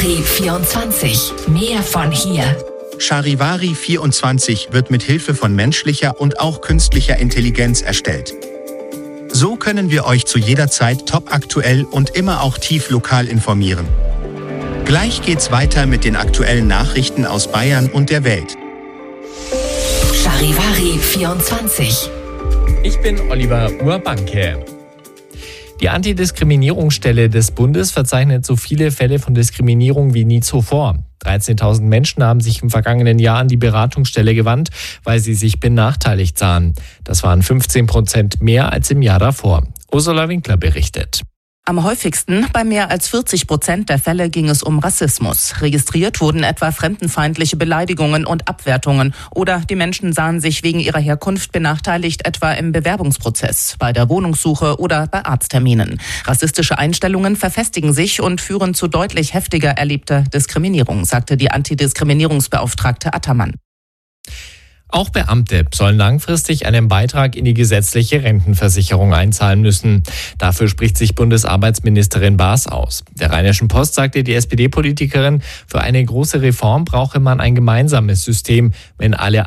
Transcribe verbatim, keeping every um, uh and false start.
Charivari vierundzwanzig. Mehr von hier. Charivari vierundzwanzig wird mit Hilfe von menschlicher und auch künstlicher Intelligenz erstellt. So können wir euch zu jeder Zeit topaktuell und immer auch tief lokal informieren. Gleich geht's weiter mit den aktuellen Nachrichten aus Bayern und der Welt. Charivari vierundzwanzig. Ich bin Oliver Urbanke. Die Antidiskriminierungsstelle des Bundes verzeichnet so viele Fälle von Diskriminierung wie nie zuvor. dreizehntausend Menschen haben sich im vergangenen Jahr an die Beratungsstelle gewandt, weil sie sich benachteiligt sahen. Das waren fünfzehn Prozent mehr als im Jahr davor. Ursula Winkler berichtet. Am häufigsten, bei mehr als vierzig Prozent der Fälle, ging es um Rassismus. Registriert wurden etwa fremdenfeindliche Beleidigungen und Abwertungen. Oder die Menschen sahen sich wegen ihrer Herkunft benachteiligt, etwa im Bewerbungsprozess, bei der Wohnungssuche oder bei Arztterminen. Rassistische Einstellungen verfestigen sich und führen zu deutlich heftiger erlebter Diskriminierung, sagte die Antidiskriminierungsbeauftragte Attermann. Auch Beamte sollen langfristig einen Beitrag in die gesetzliche Rentenversicherung einzahlen müssen. Dafür spricht sich Bundesarbeitsministerin Baas aus. Der Rheinischen Post sagte die S P D-Politikerin, für eine große Reform brauche man ein gemeinsames System, wenn alle